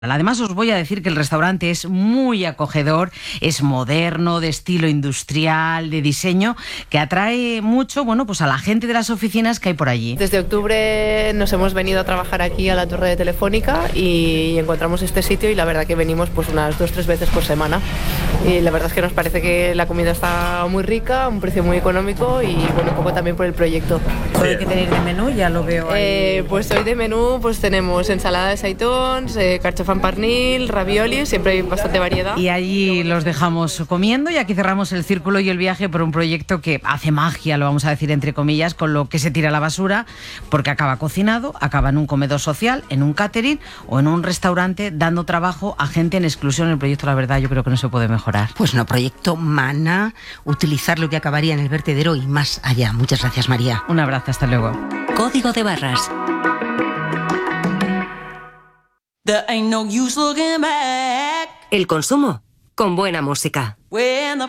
Además, os voy a decir que el restaurante es muy acogedor, es moderno, de estilo industrial, de diseño, que atrae mucho, bueno, pues a la gente de las oficinas que hay por allí. Desde octubre nos hemos venido a trabajar aquí a la Torre de Telefónica y encontramos este sitio y la verdad que venimos pues unas 2-3 veces por semana. Y la verdad es que nos parece que la comida está muy rica, a un precio muy económico y bueno, un poco también por el proyecto. ¿Qué tenéis de menú? Ya lo veo ahí. Pues hoy de menú pues tenemos ensalada de seitons, carchofa en pernil, ravioli, siempre hay bastante variedad. Y allí los dejamos comiendo y aquí cerramos el círculo y el viaje por un proyecto que hace magia, lo vamos a decir entre comillas, con lo que se tira a la basura, porque acaba cocinado, acaba en un comedor social, en un catering o en un restaurante, dando trabajo a gente en exclusión. El proyecto, la verdad, yo creo que no se puede mejorar. Pues no, proyecto Mana, utilizar lo que acabaría en el vertedero y más allá. Muchas gracias, María. Un abrazo, hasta luego. Código de barras. El consumo con buena música.